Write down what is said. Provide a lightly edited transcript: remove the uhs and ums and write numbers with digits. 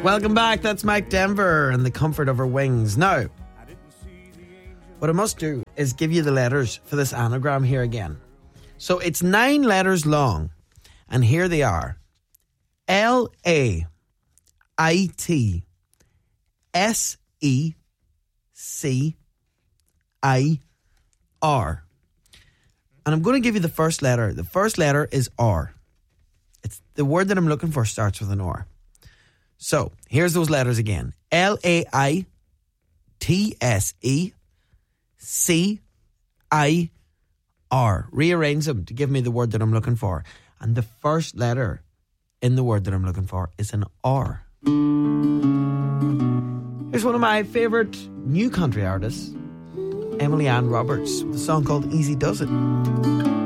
Welcome back. That's Mike Denver and the comfort of her wings. Now, what I must do is give you the letters for this anagram here again. So it's 9 letters long, and here they are. LAITSECIR. And I'm going to give you the first letter. The first letter is R. It's the word that I'm looking for starts with an R. So here's those letters again. LAITSECIR. Rearrange them to give me the word that I'm looking for. And the first letter in the word that I'm looking for is an R. Here's one of my favourite new country artists, Emily Ann Roberts, with a song called Easy Does It.